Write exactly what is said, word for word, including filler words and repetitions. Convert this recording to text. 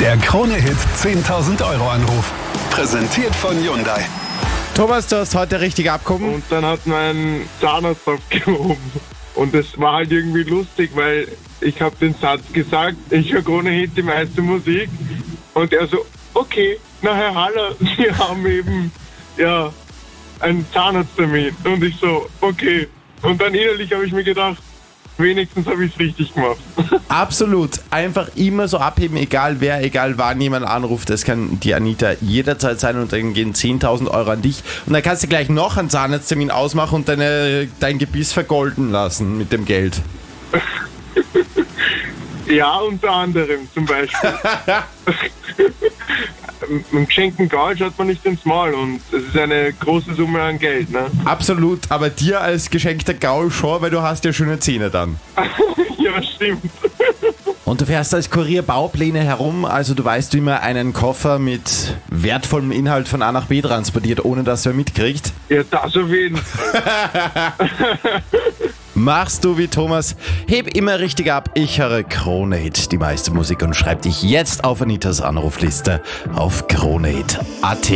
Der Krone-Hit zehntausend Euro Anruf. Präsentiert von Hyundai. Thomas, du hast heute richtig abgehoben. Und dann hat mein Zahnarzt aufgehoben. Und das war halt irgendwie lustig, weil ich habe den Satz gesagt, ich höre Krone-Hit, die meiste Musik. Und er so, okay, na Herr Haller, Sie haben eben, ja, einen Zahnarzttermin. Und ich so, okay. Und dann innerlich habe ich mir gedacht, wenigstens habe ich es richtig gemacht. Absolut. Einfach immer so abheben, egal wer, egal wann jemand anruft. Das kann die Anita jederzeit sein und dann gehen zehntausend Euro an dich. Und dann kannst du gleich noch einen Zahnarzttermin ausmachen und deine, dein Gebiss vergolden lassen mit dem Geld. Ja, unter anderem zum Beispiel. Mit dem geschenkten Gaul schaut man nicht ins Maul und es ist eine große Summe an Geld, ne? Absolut, aber dir als geschenkter Gaul schon, weil du hast ja schöne Zähne dann. Ja, stimmt. Und du fährst als Kurier Baupläne herum, also du weißt, wie man einen Koffer mit wertvollem Inhalt von A nach B transportiert, ohne dass wer mitkriegt. Ja, das auf jeden Fall. Machst du wie Thomas, heb immer richtig ab, ich höre Krone-Hit, die meiste Musik und schreib dich jetzt auf Anitas Anrufliste auf Krone-Hit punkt at.